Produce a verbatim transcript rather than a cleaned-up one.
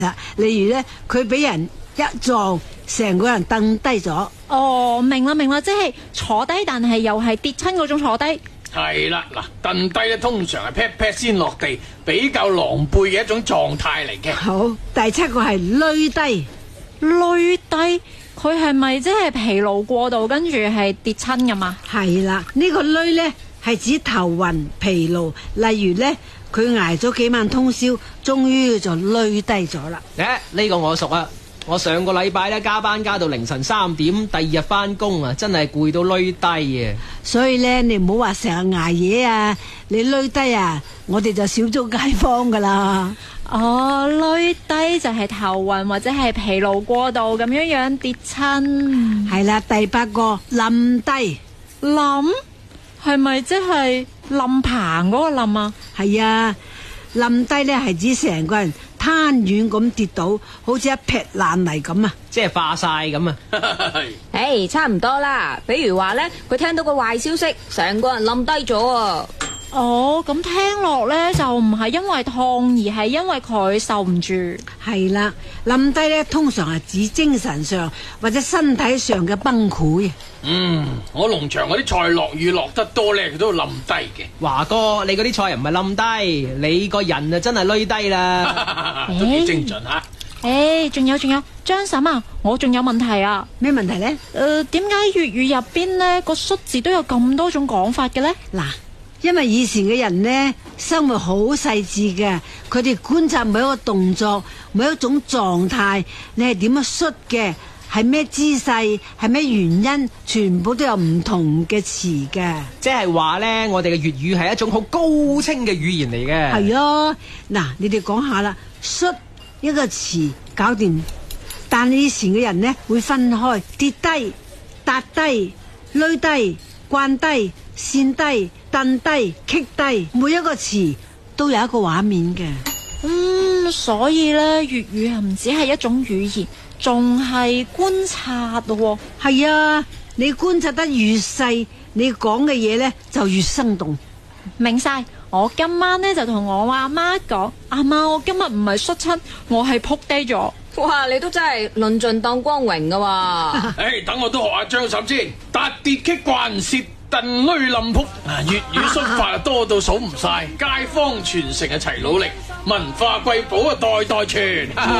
啦。例如咧，佢俾人一撞，成個人蹬低咗。 哦，明啦明啦，即係坐低，但係又係跌親嗰種坐低。 係啦，嗱，蹬低咧通常係 pat pat 先落地，比較狼狽嘅一種狀態嚟嘅。 好，第七個係累低， 累低，佢係咪即係疲勞過度，跟住係跌親噶嘛？ 係啦，呢、這個累咧係指頭暈疲勞，例如咧佢挨咗幾晚通宵，終於就累低咗啦。 誒、欸，呢、這個我熟啊！我上個禮拜咧加班加到凌晨三點，第二日翻工啊，真係攰到累低啊！ 所以咧，你唔好話成日挨夜啊，你累低啊，我哋就少咗街坊噶啦。 哦，累低就係頭暈或者係疲勞過度咁樣樣跌親。 係啦，第八個冧低， 冧係咪即係冧棚嗰個冧啊？ 係啊，冧低咧係指成個人攤軟咁跌倒，好似一劈爛泥咁啊！ 即係化晒咁啊！ 誒，差唔多啦。比如話呢，佢聽到個壞消息，成個人冧低咗啊！ 哦，咁聽落呢，就唔係因為痛，而係因為佢受唔住。 係啦，冧低咧通常係指精神上或者身體上嘅崩潰。 嗯，我農場嗰啲菜落雨落得多咧，佢都冧低嘅。 華哥，你嗰啲菜又唔係冧低，你個人啊真係累低啦。 都幾精準吓。 誒，仲有仲有，張嬸啊，我仲有問題啊。 咩問題呢？ 誒，點解粵語入邊呢個率字都有咁多種講法嘅呢？ 嗱，因為以前嘅人呢，生活好細緻嘅，佢哋觀察每一個動作，每一種狀態，你係點樣率嘅，係咩姿勢，係咩原因，全部都有唔同嘅詞嘅。 即係話呢，我哋嘅粵語係一種好高清嘅語言嚟嘅。 係咯，嗱，你哋講下啦，率一個詞搞掂，但係以前嘅人呢，會分開跌低、踏低、累低、慣低、跣低、蹬低、棘低，每一個詞都有一個畫面嘅。 嗯，所以呢，粵語係唔止係一種語言，仲係觀察咯。 係啊，你觀察得越細，你講嘅嘢呢就越生動。 明晒，我今晚呢就同我阿媽講，阿媽，我今日唔係摔親，我係撲低咗。 哇，你都真係論盡當光榮噶喎！ 誒，等我都學下張嬸先，達跌棘慣蝕蹬累冧撲。粵語摔法啊多到數唔晒，街坊傳承啊齊努力，文化瑰寶啊代代傳。